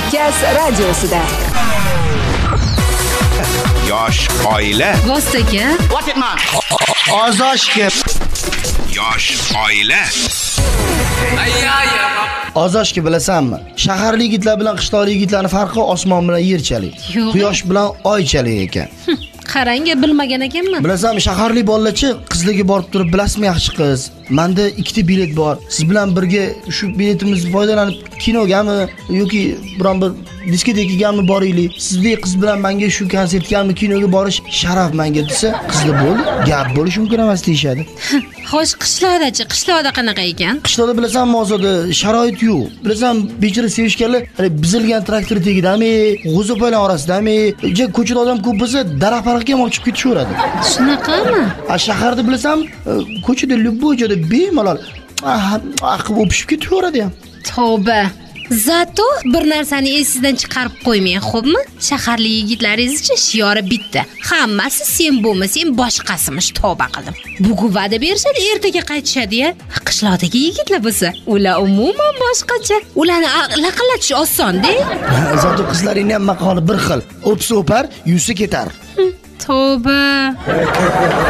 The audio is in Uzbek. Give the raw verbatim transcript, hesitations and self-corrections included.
Markaz radiosida. Yosh oila. Vostaga. What it man? Ozoshga. Yosh oila. Ozoshga bilasanmi? Shaharlik yigitlar bilan qishloqlik yigitlarning farqi osmon bilan yerchalik. Quyosh bilan oychalik ekan. Qaranga bilmagan ekanman. Bilasanmi, shaharlik bolachi qizlarga borib turib, bilasizmi yaxshi qiz? Menda ikkita bilet bor. Siz bilan birga shu biletimizni foydalanib kinogami yoki biron bir diskotekagami boraylik. Sizdek qiz bilan menga shu konsertgami, kinoga borish sharaf menga desa, qizlar bo'ldi, gap bo'lish mumkin emas deyshadi. Xo'sh, qishloqdachi, qishloqda qanaqa ekan? Qishloqda bilasanmi, ozoda sharoit yo'q. Bilasan, bechora sevishganlar, bizilgan traktor tagidami, g'o'zapoylar orasidami, ko'chada odam ko'p bo'lsa, daraxt-paraxtga ham ochib ketishaveradi. Shunaqami? A shaharda bilasanmi, ko'chada любой joyda bemalol aqib o'pishib ketaveradi ham. Tavba. Zato bir narsani esingizdan chiqarib qo'ymang, xo'pmi? Shaharlik yigitlaringizcha shiori bitta. Hammasi sen bo'lmasang boshqasimish, tavba qildim. Bugun va'da berishadi, ertaga qaytishadi-ya. Qishloqdagi yigitlar bo'lsa, ular umuman boshqacha. Ularni laqillatish oson-da. Zato qizlaringning ham maqoli bir xil. O'psa o'par, yuzsa ketar. Tavba.